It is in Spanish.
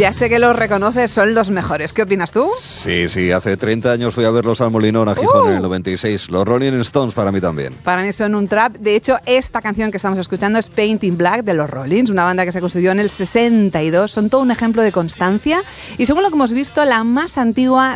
Ya sé que los reconoces, son los mejores. ¿Qué opinas tú? Sí, hace 30 años fui a verlos al Molinón, a Gijón, en el 96. Los Rolling Stones para mí también. Para mí son un trap. De hecho, esta canción que estamos escuchando es Paint in Black de los Rollins, una banda que se constituyó en el 62. Son todo un ejemplo de constancia y, según lo que hemos visto, la más antigua